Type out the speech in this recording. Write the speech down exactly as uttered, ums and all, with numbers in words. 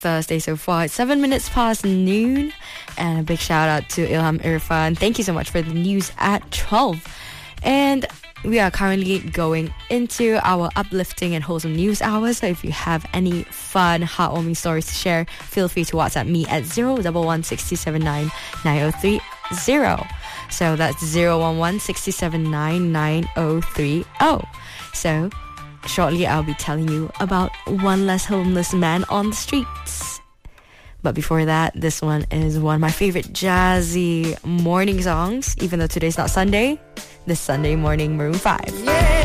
Thursday so far. It's seven minutes past noon. And a big shout out to Ilham Irfan. Thank you so much for the news at twelve. And we are currently going into our uplifting and wholesome news hour. So if you have any fun, heartwarming stories to share, feel free to WhatsApp me at zero one one six seven nine nine zero three zero. So that's zero one one six seven nine nine zero three zero. So shortly I'll be telling you about one less homeless man on the streets. But before that, this one is one of my favorite jazzy morning songs. Even though today's not Sunday, this Sunday morning, Maroon five. Yeah.